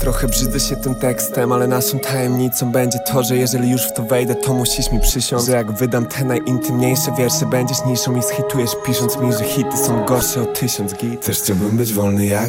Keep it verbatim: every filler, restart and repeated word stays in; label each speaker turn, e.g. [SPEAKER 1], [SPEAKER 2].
[SPEAKER 1] Trochę brzydzę się tym tekstem, ale naszą tajemnicą będzie to, że jeżeli już w to wejdę, to musisz mi przysiąc, że jak wydam te najintymniejsze wiersze, będziesz niszą i zhitujesz, pisząc mi, że hity są gorsze o tysiąc git. Też chciałbym być wolny jak